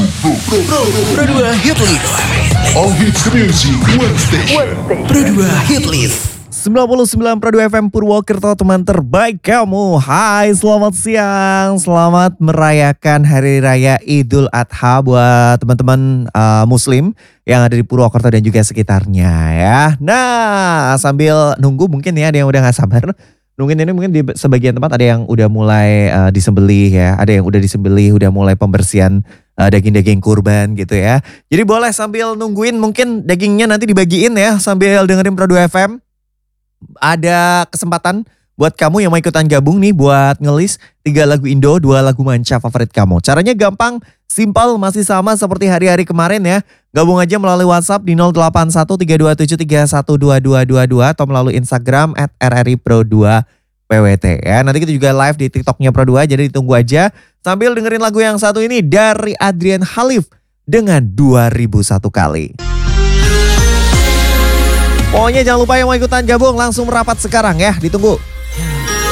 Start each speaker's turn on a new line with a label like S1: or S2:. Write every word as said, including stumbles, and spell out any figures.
S1: Pro, Pro,
S2: Pro dua Hit List.
S1: All hits music, one station.
S2: Pro dua Hit List.
S3: sembilan puluh sembilan Pro dua F M Purwokerto, teman terbaik kamu. Hai, selamat siang. Selamat merayakan Hari Raya Idul Adha buat teman-teman uh, Muslim yang ada di Purwokerto dan juga sekitarnya ya. Nah, sambil nunggu mungkin ya ada yang udah gak sabar. Mungkin ini mungkin di sebagian tempat ada yang udah mulai uh, disembelih ya. Ada yang udah disembelih, udah mulai pembersihan uh, daging-daging kurban gitu ya. Jadi boleh sambil nungguin mungkin dagingnya nanti dibagiin ya sambil dengerin Pro dua F M. Ada kesempatan buat kamu yang mau ikutan gabung nih buat ngelis tiga lagu Indo, dua lagu manca favorit kamu. Caranya gampang, simpel, masih sama seperti hari-hari kemarin ya. Gabung aja melalui WhatsApp di nol delapan satu tiga dua tujuh tiga satu dua dua dua dua atau melalui Instagram at r r i pro dua p w t ya. Nanti kita juga live di TikToknya Pro dua, jadi ditunggu aja. Sambil dengerin lagu yang satu ini dari Adrian Khalif dengan dua ribu satu kali. Pokoknya jangan lupa yang mau ikutan gabung langsung merapat sekarang ya, ditunggu.